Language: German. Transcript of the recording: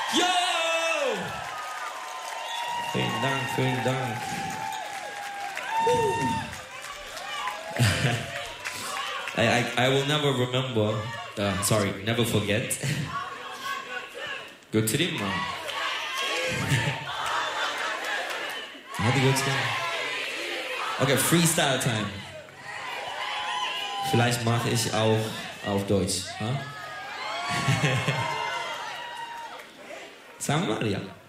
Yo! Vielen Dank, vielen Dank. I will never remember, never forget. götüreyim mi? Hadi götüreyim. Okay, Freestyle Time. Vielleicht mache ich auch auf Deutsch. Huh? Sagen wir mal, ja.